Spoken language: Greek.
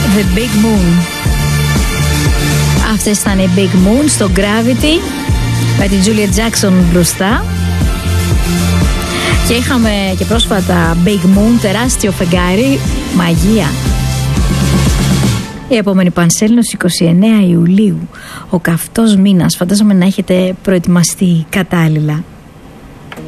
The Big Moon. Αυτές ήταν οι Big Moon στο Gravity με την Julia Jackson μπροστά. Και είχαμε και πρόσφατα Big Moon, τεράστιο φεγγάρι, μαγεία. Η επόμενη Πανσέλινος 29 Ιουλίου, ο καυτός μήνας, φαντάζομαι να έχετε προετοιμαστεί κατάλληλα.